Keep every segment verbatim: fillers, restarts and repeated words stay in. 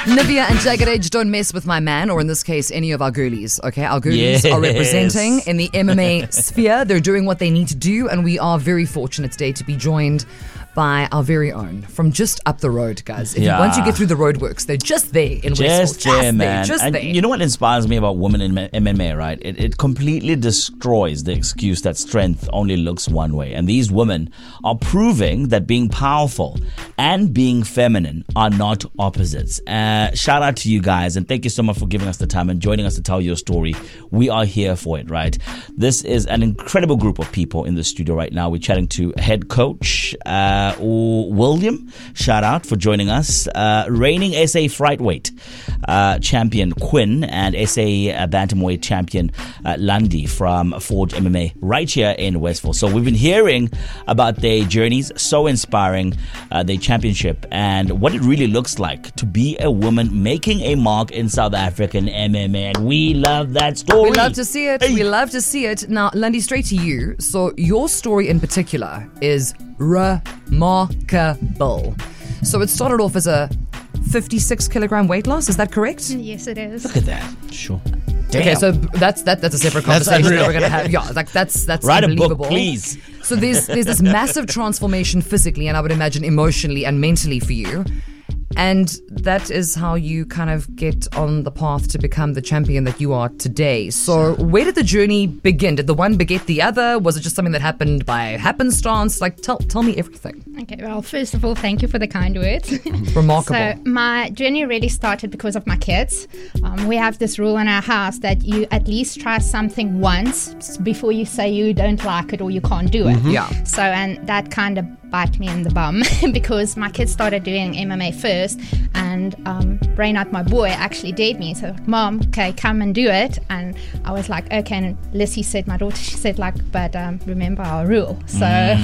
Nivea and Jagged Edge don't mess with my man, or in this case, any of our girlies. Okay, our girlies Yes. are representing in the M M A sphere. They're doing what they need to do, and we are very fortunate today to be joined by our very own from just up the road, guys. If Yeah. you, once you get through the roadworks, they're just there in Just Westville. there, Just man. there, just and there. you know what inspires me about women in M M A, right? It, it completely destroys the excuse that strength only looks one way. And these women are proving that being powerful and being feminine are not opposites. Uh, shout out to you guys, and thank you so much for giving us the time and joining us to tell your story. We are here for it, right? This is an incredible group of people in the studio right now. We're chatting to head coach uh, William. Shout out for joining us. Uh, reigning S A Frightweight uh, champion Quinn and S A uh, Bantamweight champion uh, Lundy from Forge M M A right here in Westville. So we've been hearing about their journeys, so inspiring, uh, their championship, and what it really looks like to be a woman making a mark in South African M M A. And we love that story. We love to see it. Hey. We love to see it. Now, Lundy, straight to you. So your story in particular is remarkable. So it started off as a fifty-six kilogram weight loss. Is that correct? Yes, it is. Look at that. Sure. Damn. Okay, so that's that. That's a separate That's conversation that unreal. we're gonna have. Yeah, like that's that's Write a unbelievable. book, please. So there's there's this massive transformation physically, and I would imagine emotionally and mentally for you. And that is how you kind of get on the path to become the champion that you are today. So where did the journey begin? Did the one beget the other? Was it just something that happened by happenstance? Like, tell tell me everything. Okay, well, first of all, thank you for the kind words. Remarkable. So my journey really started because of my kids. Um, we have this rule in our house that you at least try something once before you say you don't like it or you can't do it. Yeah. So, and that kind of bite me in the bum because my kids started doing M M A first, and um, Brainard, my boy, actually dared me. So, Mom, okay, come and do it. And I was like, okay. And Lissy said, my daughter, she said, like, but um, remember our rule. So,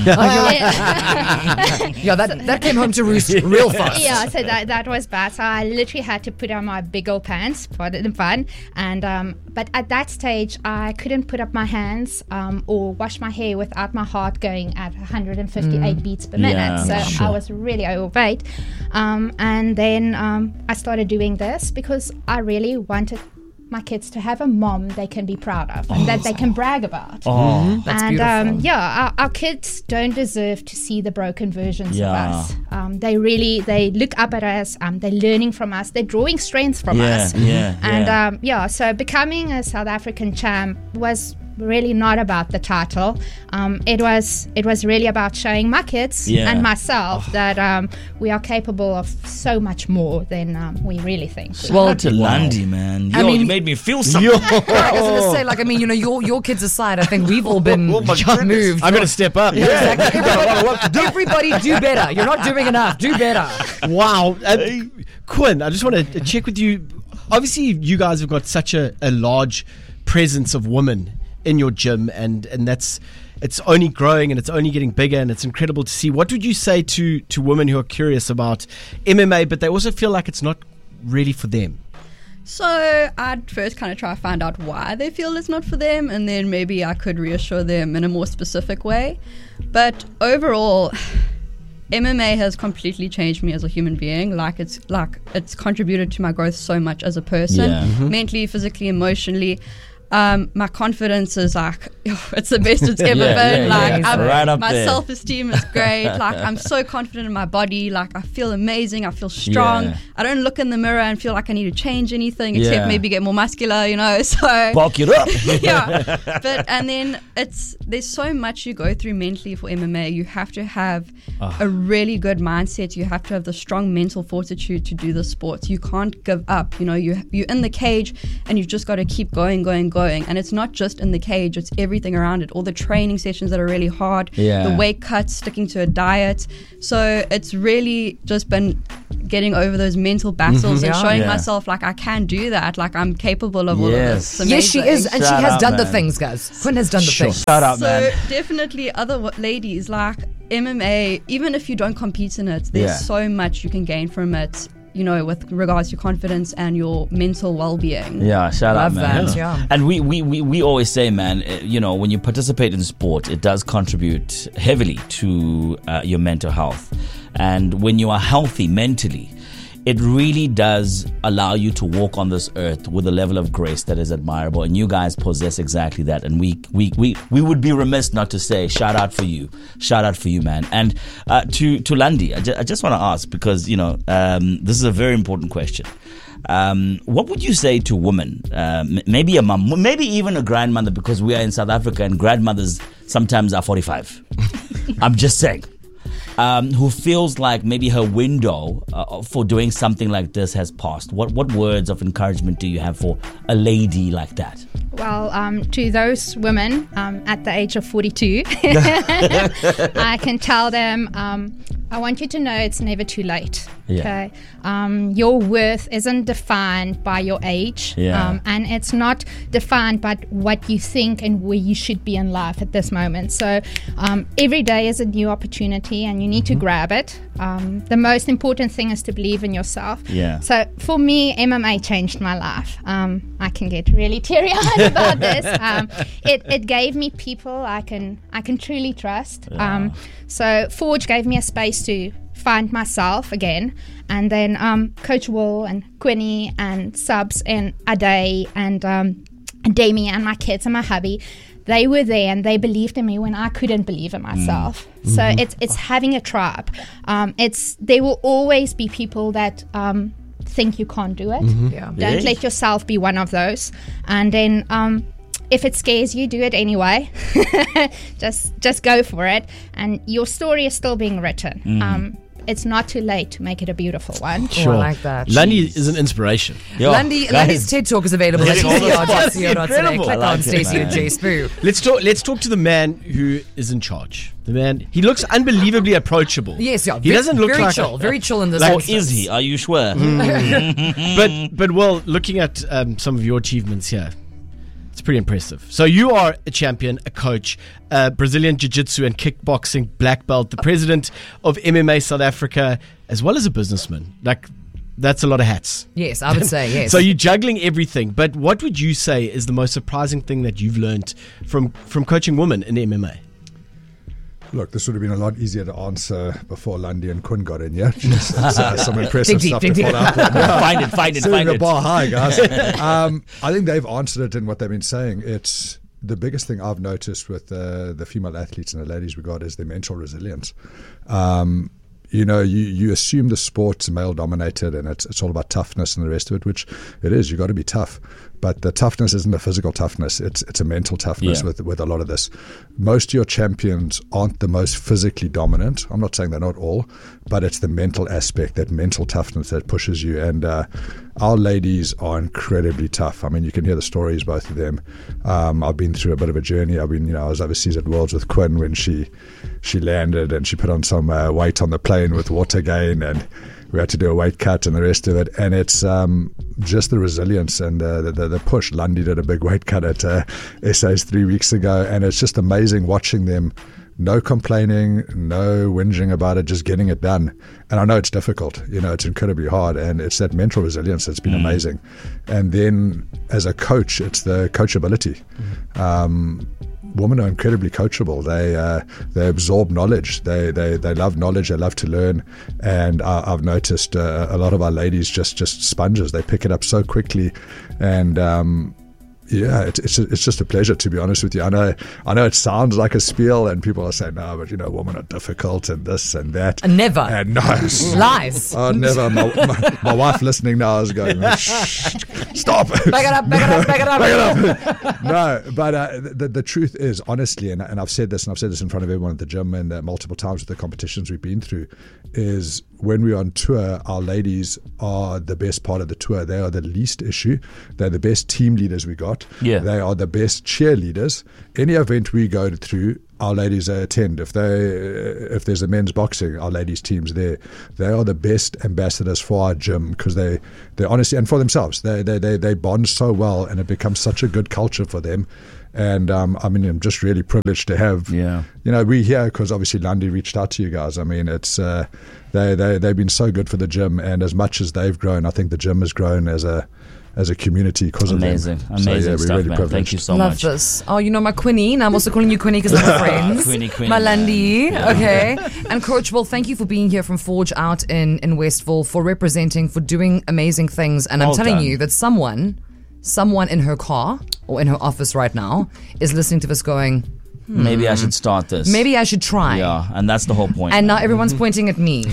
yeah. Yeah, that that came home to roost real fast. Yeah, so that that was bad. So I literally had to put on my big old pants, pardon the pun. And um, but at that stage, I couldn't put up my hands um, or wash my hair without my heart going at one hundred fifty-eight beats per minute. Yeah, so sure. I was really overweight. Um, and then um, I started doing this because I really wanted my kids to have a mom they can be proud of and that they can brag about. Oh. That's and um, beautiful. yeah, our, our kids don't deserve to see the broken versions Yeah. of us. Um, they really, they look up at us. Um, they're learning from us. They're drawing strength from Yeah, us. yeah, And yeah. um, yeah, so becoming a South African champ was really not about the title. Um, it was it was really about showing my kids Yeah. and myself that um, we are capable of so much more than um, we really think. Well, out to Lundy, man. Yo, I mean- you made me feel something. I was gonna say, like, I mean, you know, your your kids aside, I think we've all been Oh my goodness. moved. I'm going to step up. Exactly. Everybody, everybody do better. You're not doing enough. Do better. Wow. Uh, Quinn, I just want to check with you. Obviously, you guys have got such a, a large presence of women in your gym, and, and that's it's only growing and it's only getting bigger, and it's incredible to see. What would you say to, to women who are curious about M M A, but they also feel like it's not really for them? So I'd first kind of try to find out why they feel it's not for them, and then maybe I could reassure them in a more specific way. But overall, M M A has completely changed me as a human being. Like it's like it's contributed to my growth so much as a person, Yeah. Mhm. mentally, physically, emotionally. Um, my confidence is like, it's the best it's ever Yeah, been. yeah, like, yeah. I'm, Right up my there. self-esteem is great. Like, I'm so confident in my body. Like, I feel amazing. I feel strong. Yeah. I don't look in the mirror and feel like I need to change anything except Yeah. maybe get more muscular, you know. So, Bulk it up. yeah. But and then it's there's so much you go through mentally for M M A. You have to have a really good mindset. You have to have the strong mental fortitude to do the sport. You can't give up. You know, you you're in the cage and you've just got to keep going, going, going. And it's not just in the cage; it's everything around it. All the training sessions that are really hard. Yeah. The weight cuts, sticking to a diet. So it's really just been getting over those mental battles and Yeah. showing Yeah. myself like I can do that. Like I'm capable of all Yes. of this. Yes, she is, and she Shout has out, done the man. things, guys. Quinn has done the Sure. things. Shout out, So man. definitely other w- ladies, like M M A, even if you don't compete in it, there's Yeah. so much you can gain from it, you know, with regards to confidence and your mental well-being. Yeah, shout Love out, man. that, yeah. And we, we, we, we always say, man, uh, you know, when you participate in sport, it does contribute heavily to uh, your mental health. And when you are healthy mentally, it really does allow you to walk on this earth with a level of grace that is admirable, and you guys possess exactly that. And we we we, we would be remiss not to say shout out for you, shout out for you, man. And uh, to to Landi, I, ju- I just want to ask, because you know um, this is a very important question. Um, what would you say to women, um, maybe a mom, maybe even a grandmother, because we are in South Africa and grandmothers sometimes are forty-five. I'm just saying. Um, who feels like maybe her window uh, for doing something like this has passed. What what words of encouragement do you have for a lady like that? Well, um, to those women um, at the age of forty-two, I can tell them, um, I want you to know it's never too late. Yeah. Okay, um, your worth isn't defined by your age, Yeah. um, and it's not defined by what you think and where you should be in life at this moment. So um, every day is a new opportunity, and you need Mm-hmm. to grab it. Um, the most important thing is to believe in yourself. Yeah. So for me, M M A changed my life. Um, I can get really teary-eyed about this. Um, it, it gave me people I can I can truly trust. Um, so Forge gave me a space to find myself again, and then um, Coach Will and Quinny and Subs and Ade and um, Damien and my kids and my hubby, they were there and they believed in me when I couldn't believe in myself. Mm. So mm-hmm. it's it's having a tribe. Um, it's there will always be people that um, think you can't do it. Mm-hmm. Yeah. Don't Yeah. let yourself be one of those. And then um, if it scares you, do it anyway. just just go for it. And your story is still being written. Mm. Um, it's not too late to make it a beautiful one. Oh, I like that. Landi Jeez. is an inspiration. Yo, Landy, guys, Landy's TED Talk is available at Hitting all the spots. Incredible. Click I like on it, Stacey man. and Jay Spoo. Let's talk. Let's talk to the man who is in charge. The man. He looks unbelievably approachable. Yes, yeah. He very, doesn't look very like chill, a, very chill in this. Or instance. is he? Are you sure? but but well, looking at um, some of your achievements here, it's pretty impressive. So you are a champion, a coach, uh, Brazilian Jiu-Jitsu and kickboxing black belt, the president of M M A South Africa, as well as a businessman. Like, that's a lot of hats. Yes, I would say yes. So you're juggling everything. But what would you say is the most surprising thing that you've learned from from coaching women in M M A? Look, this would have been a lot easier to answer before Landi and Quinn got in, yeah? Just, uh, some impressive Dig deep, stuff dig to deep. follow up on. Find it, find it, Setting find the it. bar high, guys. um, I think they've answered it in what they've been saying. It's the biggest thing I've noticed with uh, the female athletes and the ladies we got is their mental resilience. Um, you know, you, you assume the sport's male dominated and it's it's all about toughness and the rest of it, which it is. You've got to be tough. But the toughness isn't a physical toughness. It's it's a mental toughness Yeah. with with a lot of this. Most of your champions aren't the most physically dominant. I'm not saying they're not all, but it's the mental aspect, that mental toughness that pushes you. And uh, our ladies are incredibly tough. I mean, you can hear the stories, both of them. Um, I've been through a bit of a journey. I've been, you know, I was overseas at Worlds with Quinn when she she landed and she put on some uh, weight on the plane with water gain, and we had to do a weight cut and the rest of it. And it's um, just the resilience and uh, the, the, the push. Lundy did a big weight cut at uh, S A's three weeks ago, and it's just amazing watching them. No complaining, no whinging about it, just getting it done. And I know it's difficult, you know, it's incredibly hard, and it's that mental resilience that's been mm. amazing. And then as a coach, it's the coachability. Mm. Um, women are incredibly coachable. They uh, they absorb knowledge. They, they they love knowledge. They love to learn. And I, I've noticed uh, a lot of our ladies just just sponges. They pick it up so quickly, and um, yeah, it's it's it's just a pleasure, to be honest with you. I know I know it sounds like a spiel, and people are saying, no, but you know, women are difficult and this and that. And never. And no, Lies. Oh, never. My, my, my wife listening now is going, shh, stop. Back it up, back it up, back it up. Back it up. No, but uh, the, the truth is, honestly, and, and I've said this, and I've said this in front of everyone at the gym and uh, multiple times with the competitions we've been through, is when we're on tour, our ladies are the best part of the tour. They are the least issue. They're the best team leaders we got. Yeah. They are the best cheerleaders. Any event we go through, our ladies attend. If they, if there's a men's boxing, our ladies' team's there. They are the best ambassadors for our gym because they, they honestly, and for themselves, they, they, they, they bond so well, and it becomes such a good culture for them. And um, I mean, I'm just really privileged to have, Yeah. you know, we here because obviously Lundy reached out to you guys. I mean, it's uh, they they they've been so good for the gym, and as much as they've grown, I think the gym has grown as a as a community because of them. Amazing, So, amazing yeah, we're stuff, really man. privileged. Thank you so Love much. this. Oh, you know my Quinny. And I'm also calling you Quinny because we're friends. Quinny, Quinny, my man. Landy. Okay. And Coach, well, thank you for being here from Forge out in, in Westville, for representing, for doing amazing things. And I'm Well telling done. you that someone, someone in her car or in her office right now is listening to this going, Maybe I should start this. maybe I should try. Yeah, and that's the whole point. And now everyone's pointing at me.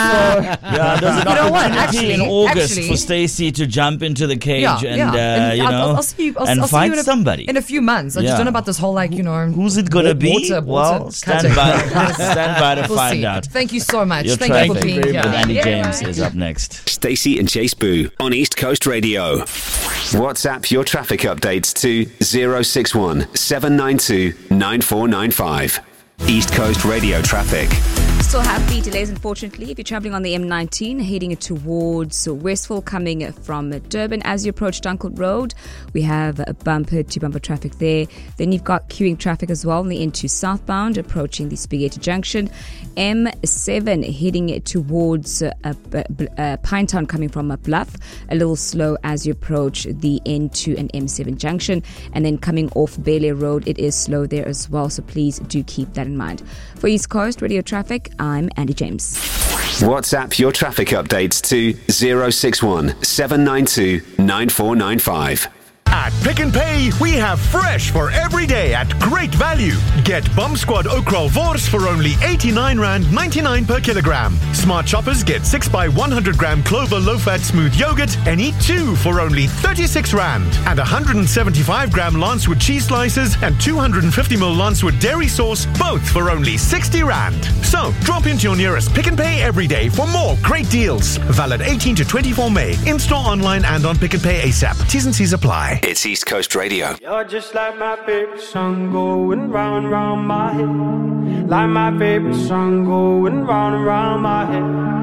yeah, there's an You know what? opportunity in Actually- August actually- for Stacey to jump into the cage Yeah, and, yeah. Uh, And you I'll- know, I'll, I'll see you, I'll, and I'll see fight you in a, somebody. in a few months. I Yeah. just don't know about this whole, like, you know, Who's it gonna wa- be? Water, well, water stand cutting. by, stand by to We'll find see. out. Thank you so much. Your Thank you for traffic being with here. Andy Yeah. James is up next. Stacey and Chase Boo on East Coast Radio. WhatsApp your traffic updates to zero six one seven nine two nine four nine five. East Coast Radio traffic. Still have the delays, unfortunately, if you're travelling on the M nineteen, heading towards Westville, coming from Durban. As you approach Dunkeld Road, we have a bumper to bumper traffic there. Then you've got queuing traffic as well on the N two southbound, approaching the Spaghetti Junction. M seven heading towards uh, uh, uh, Pinetown, coming from a Bluff, a little slow as you approach the N two and M seven junction. And then coming off Bailey Road, it is slow there as well, so please do keep that in mind. For East Coast Radio traffic, I'm Andy James. WhatsApp your traffic updates to zero six one seven nine two nine four nine five. At Pick n Pay, we have fresh for every day at great value. Get Bum Squad Okral Wors for only eighty-nine rand ninety-nine per kilogram. Smart shoppers get six by one hundred gram Clover low-fat smooth yogurt and eat two for only thirty-six rand. And one hundred seventy-five gram Lancewood cheese slices and two hundred fifty milliliters Lancewood dairy sauce, both for only sixty rand. So, drop into your nearest Pick n Pay every day for more great deals. Valid eighteen to twenty-four May. In-store, online and on Pick n Pay ASAP. T's and C's apply. It's East Coast Radio. You're just like my favorite song going round and round my head. Like my favorite song going round and round my head.